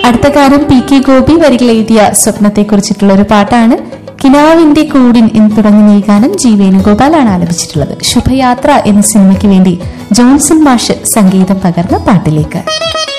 അടുത്ത ഗാനം PK ഗോപി വരികൾ എഴുതിയ സ്വപ്നത്തെ കുറിച്ചിട്ടുള്ള ഒരു പാട്ടാണ്. കിനാവിന്റെ കൂടിൻ എന്ന് തുടങ്ങുന്ന ഈ ഗാനം ജി വേണുഗോപാലാണ് ആലപിച്ചിട്ടുള്ളത്. ശുഭയാത്ര എന്ന സിനിമയ്ക്ക് വേണ്ടി ജോൺസൺ മാഷ് സംഗീതം പകർന്ന പാട്ടിലേക്ക്.